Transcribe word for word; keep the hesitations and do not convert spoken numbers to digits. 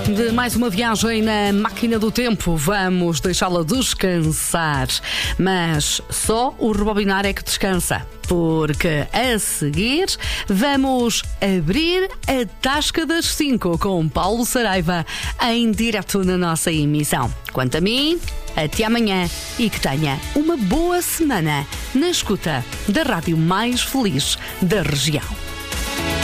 De mais uma viagem na máquina do tempo, vamos deixá-la descansar, mas só o rebobinar é que descansa, porque a seguir vamos abrir a Tasca das cinco com Paulo Saraiva em direto na nossa emissão. Quanto a mim, até amanhã e que tenha uma boa semana na escuta da rádio mais feliz da região.